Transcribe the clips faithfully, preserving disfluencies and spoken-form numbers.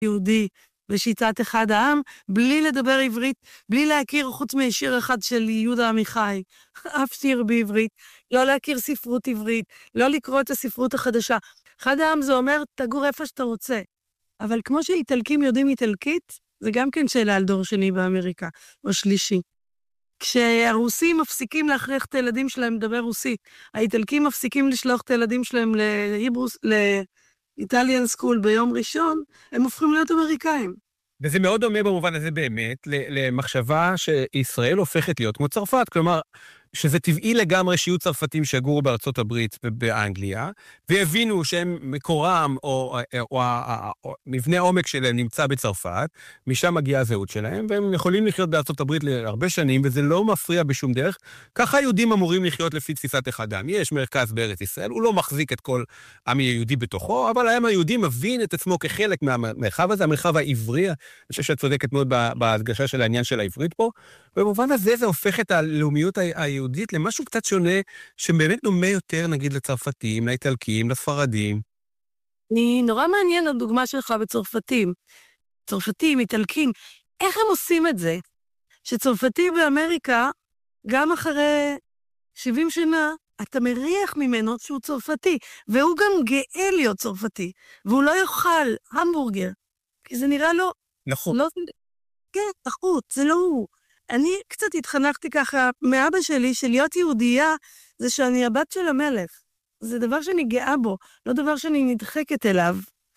יהודי בשיטת אחד העם, בלי לדבר עברית, בלי להכיר חוץ משיר אחד של יהודה עמיחי, אף שיר בעברית, לא להכיר ספרות עברית, לא לקרוא את הספרות החדשה. אחד העם זה אומר, תגור איפה שאתה רוצה. אבל כמו שאיטלקים יודעים איטלקית, זה גם כן שאלה על דור שני באמריקה, או שלישי. כשהרוסים מפסיקים להכריח את הילדים שלהם לדבר רוסית, האיטלקים מפסיקים לשלוח את הילדים שלהם להיברוס, לאיטליאן סקול ביום ראשון, הם הופכים להיות אמריקאים. וזה מאוד דומה במובן הזה באמת למחשבה שישראל הופכת להיות כמו צרפת, כלומר, שזה טבעי לגמרי שיהיו צרפתים שיגורו בארצות הברית ובאנגליה, והבינו שהם מקורם או, או, או, או מבנה עומק שלהם נמצא בצרפת, משם מגיעה הזהות שלהם, והם יכולים לחיות בארצות הברית להרבה שנים, וזה לא מפריע בשום דרך. ככה היהודים אמורים לחיות לפי תפיסת אחד העם. יש מרכז בארץ ישראל, הוא לא מחזיק את כל עם היהודי בתוכו, אבל העם היהודי מבין את עצמו כחלק מהמרחב הזה, המרחב העברי. אני חושב שאת צודקת מאוד בהדגשה של העניין של העברית פה. במובן הזה זה הופך את הלאומיות היהודית למשהו קצת שונה, שבאמת דומה יותר, נגיד, לצרפתים, לאיטלקים, לספרדים. אני נורא מעניין הדוגמה שלך בצרפתים. צרפתים, איטלקים, איך הם עושים את זה? שצרפתי באמריקה, גם אחרי שבעים שנה, אתה מריח ממנו שהוא צרפתי, והוא גם גאה להיות צרפתי, והוא לא יאכל המבורגר, כי זה נראה לו... נכון. לא... כן, תחרות, זה לא הוא. אני קצת התחנכתי ככה מאבא שלי, שלהיות יהודייה זה שאני הבת של המלך. זה דבר שאני גאה בו, לא דבר שאני נדחקת אליו.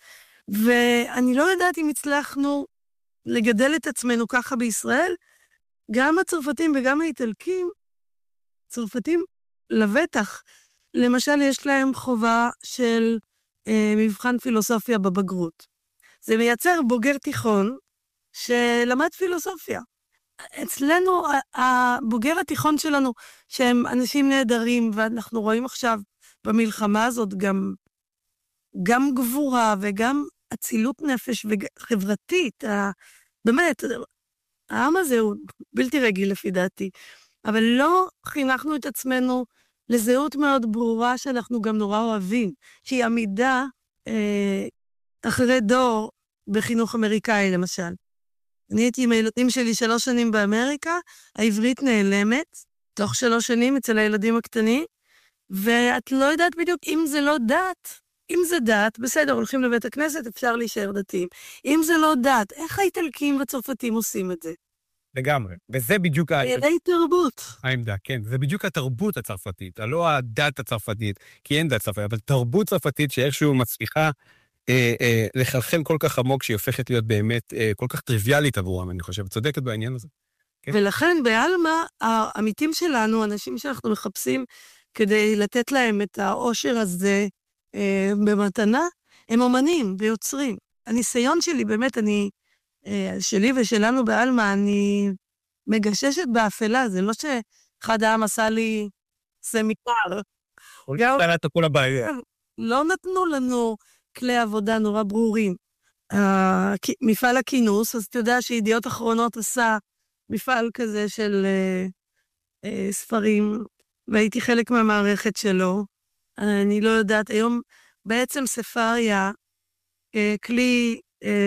ואני לא יודעת אם הצלחנו לגדל את עצמנו ככה בישראל, גם הצרפתים וגם האיטלקים, צרפתים לבטח, למשל יש להם חובה של אה, מבחן פילוסופיה בבגרות. זה מייצר בוגר תיכון שלמד פילוסופיה. אצלנו, הבוגר התיכון שלנו, שהם אנשים נהדרים, ואנחנו רואים עכשיו במלחמה הזאת גם, גם גבורה וגם אצילות נפש וחברתית. באמת, העם הזה הוא בלתי רגיל לפי דעתי, אבל לא חינכנו את עצמנו לזהות מאוד ברורה שאנחנו גם נורא אוהבים, שהיא עמידה אה, אחרי דור בחינוך אמריקאי למשל. אני הייתי עם הילדים שלי שלוש שנים באמריקה, העברית נעלמת, תוך שלוש שנים אצל הילדים הקטנים, ואת לא יודעת בדיוק אם זה לא דת. אם זה דת, בסדר, הולכים לבית הכנסת, אפשר להישאר דתיים. אם זה לא דת, איך האיטלקים והצרפתים עושים את זה? לגמרי, וזה בדיוק... ידי תרבות. העמדה, כן, זה בדיוק התרבות הצרפתית, לא הדת הצרפתית, כי אין דת צרפתית, אבל תרבות צרפתית שאיכשהו מצליחה אה, אה, לחלחל כל כך עמוק, שהיא הופכת להיות באמת אה, כל כך טריוויאלית עבורם, אני חושב, צודקת בעניין הזה. כן? ולכן באלמה, העמיתים שלנו, אנשים שאנחנו מחפשים כדי לתת להם את העושר הזה אה, במתנה, הם אומנים ויוצרים. הניסיון שלי, באמת, אני... שלי ושלנו באלמה, אני מגששת באפלה, זה לא שאחד העם עשה לי סמיקר. לא נתנו לנו כלי עבודה נורא ברורים. מפעל הכינוס, אז אתה יודע שידיעות אחרונות עשה מפעל כזה של ספרים, והייתי חלק מהמערכת שלו. אני לא יודעת, היום בעצם ספריה, כלי...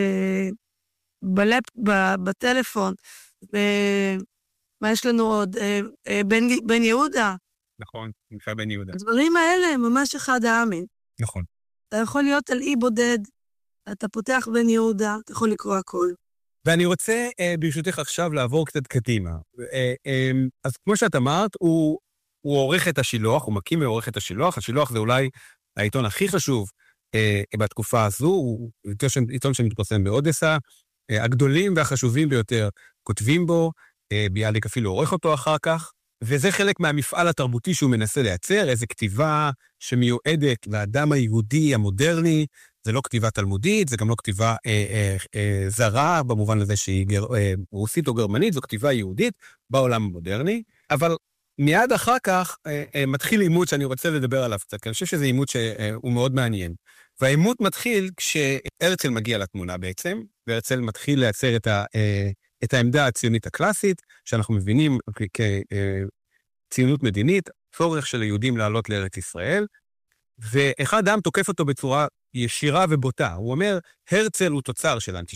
בלפ, בטלפון, מה יש לנו עוד? בן, בן יהודה. נכון, נקרא בן יהודה. הדברים האלה הם ממש אחד העמים. נכון. אתה יכול להיות על אי בודד, אתה פותח בן יהודה, אתה יכול לקרוא הכל. ואני רוצה, ברשותך עכשיו, לעבור קצת קדימה. אז כמו שאת אמרת, הוא, הוא עורך את השילוח, הוא מקים ועורך את השילוח. השילוח זה אולי העיתון הכי חשוב בתקופה הזו, הוא עיתון שמתפרסם באודסה, הגדולים והחשובים ביותר כותבים בו, ביאליק אפילו עורך אותו אחר כך, וזה חלק מהמפעל התרבותי שהוא מנסה לייצר, איזו כתיבה שמיועדת לאדם היהודי המודרני, זה לא כתיבה תלמודית, זה גם לא כתיבה אה, אה, אה, זרה, במובן הזה שהיא גר, אה, רוסית או גרמנית, זו כתיבה יהודית בעולם המודרני, אבל מיד אחר כך אה, אה, מתחיל עימות שאני רוצה לדבר עליו קצת, כי אני חושב שזה עימות שהוא מאוד מעניין. והעימות מתחיל כשהרצל מגיע לתמונה בעצם, והרצל מתחיל לייצר את, ה, את העמדה הציונית הקלאסית, שאנחנו מבינים כציונות מדינית, צורך של היהודים לעלות לארץ ישראל, ואחד העם תוקף אותו בצורה ישירה ובוטה. הוא אומר, הרצל הוא תוצר של האנטישמיות,